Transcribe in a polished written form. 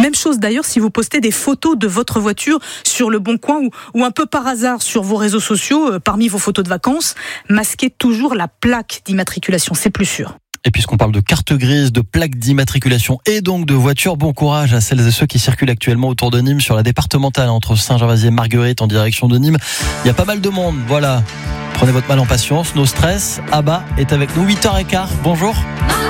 Même chose d'ailleurs si vous postez des photos de votre voiture sur Le Bon Coin ou un peu par hasard sur vos réseaux sociaux, parmi vos photos de vacances, masquez toujours la plaque d'immatriculation, c'est plus sûr. Et puisqu'on parle de carte grise, de plaque d'immatriculation et donc de voiture, bon courage à celles et ceux qui circulent actuellement autour de Nîmes sur la départementale entre Saint-Gervais et Marguerite en direction de Nîmes. Il y a pas mal de monde, voilà. Prenez votre mal en patience, no stress. Abba est avec nous, 8h15. Bonjour.